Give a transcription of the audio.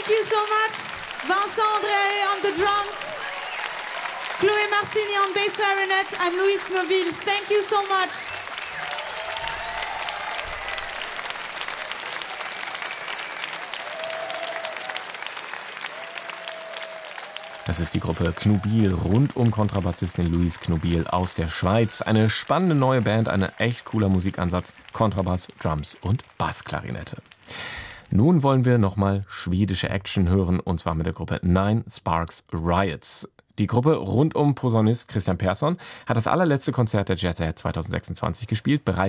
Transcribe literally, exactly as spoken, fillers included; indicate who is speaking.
Speaker 1: Thank you so much. Vincent André on the drums. Chloé Marcini on bass clarinet. I'm Louise Knobil. Thank you so much.
Speaker 2: Das ist die Gruppe Knobil rund um Kontrabassistin Louise Knobil aus der Schweiz. Eine spannende neue Band, ein echt cooler Musikansatz. Kontrabass, Drums und Bassklarinette. Nun wollen wir nochmal schwedische Action hören, und zwar mit der Gruppe Nine Sparks Riots. Die Gruppe rund um Posaunist Christian Persson hat das allerletzte Konzert der Jazz Ahead zwanzig sechsundzwanzig gespielt. Bereits